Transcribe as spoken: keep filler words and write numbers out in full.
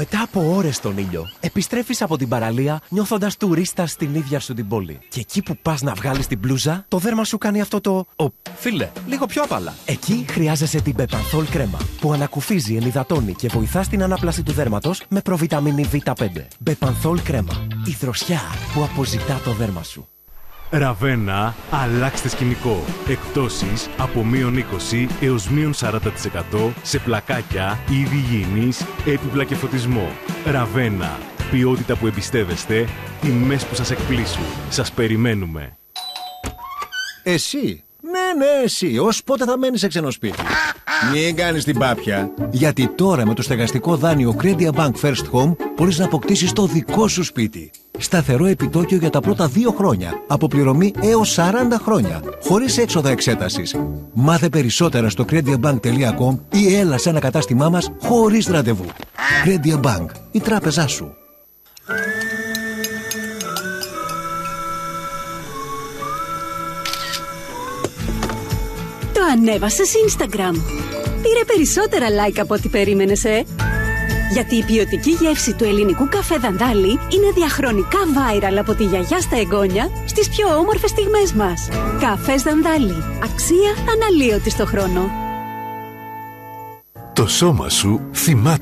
Μετά από ώρες στον ήλιο, επιστρέφεις από την παραλία νιώθοντας τουρίστας στην ίδια σου την πόλη. Και εκεί που πας να βγάλεις την μπλούζα, το δέρμα σου κάνει αυτό το. Ο, φίλε, λίγο πιο απαλά. Εκεί χρειάζεσαι την Bepanthol κρέμα, που ανακουφίζει, ενυδατώνει και βοηθά στην ανάπλαση του δέρματος με προβιταμίνη βι πέντε. Bepanthol κρέμα. Η δροσιά που αποζητά το δέρμα σου. Ραβένα, αλλάξτε σκηνικό. Εκπτώσεις από μείον είκοσι έως μείον σαράντα τοις εκατό σε πλακάκια, είδη υγιεινής, έπιπλα και φωτισμό. Ραβένα, ποιότητα που εμπιστεύεστε, τιμές που σας εκπλήσουν. Σας περιμένουμε. Εσύ, ναι, ναι, εσύ, ως πότε θα μένεις σε ξένο σπίτι? Μην κάνεις την πάπια. Γιατί τώρα με το στεγαστικό δάνειο Credia Bank First Home μπορείς να αποκτήσεις το δικό σου σπίτι. Σταθερό επιτόκιο για τα πρώτα δύο χρόνια. Αποπληρωμή έως σαράντα χρόνια. Χωρίς έξοδα εξέτασης. Μάθε περισσότερα στο crediabank τελεία com ή έλα σε ένα κατάστημά μας χωρίς ραντεβού. Credia Bank, η τράπεζά σου. Το ανέβασες Instagram. Πήρε περισσότερα like από ό,τι περίμενες, ε? Γιατί η ποιοτική γεύση του ελληνικού καφέ Δαντάλη είναι διαχρονικά viral από τη γιαγιά στα εγγόνια στις πιο όμορφες στιγμές μας. Καφές Δαντάλη. Αξία αναλύωτη στο χρόνο. Το σώμα σου θυμάται